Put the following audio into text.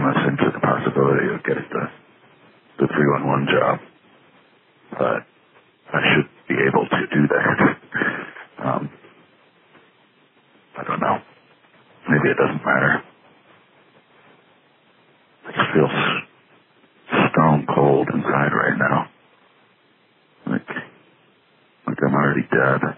us into the possibility of getting the 311 job. But I should be able to do that. I don't know. Maybe it doesn't matter. I just feel stone cold inside right now. Like I'm already dead.